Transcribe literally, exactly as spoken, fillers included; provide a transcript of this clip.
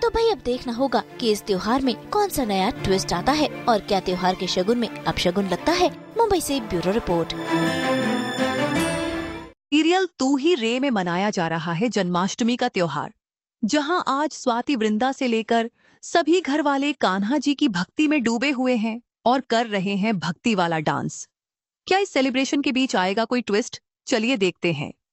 तो भाई अब देखना होगा कि इस त्योहार में कौन सा नया ट्विस्ट आता है और क्या त्योहार के शगुन में अपशगुन लगता है। मुंबई से ब्यूरो रिपोर्ट। सीरियल तू ही रे में मनाया जा रहा है जन्माष्टमी का त्योहार, जहां आज स्वाति वृंदा से लेकर सभी घर वाले कान्हा जी की भक्ति में डूबे हुए हैं और कर रहे हैं भक्ति वाला डांस। क्या इस सेलिब्रेशन के बीच आएगा कोई ट्विस्ट? चलिए देखते हैं।